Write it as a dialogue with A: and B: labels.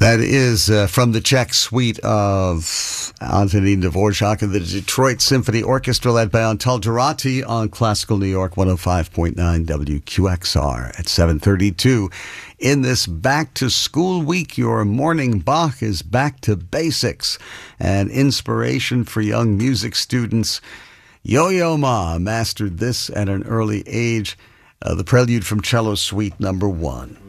A: That is from the Czech suite of Antonín Dvorak and the Detroit Symphony Orchestra led by Antal Durati on Classical New York 105.9 WQXR at 7:32. In this back-to-school week, your morning Bach is back to basics and inspiration for young music students. Yo-Yo Ma mastered this at an early age. The Prelude from Cello Suite Number 1.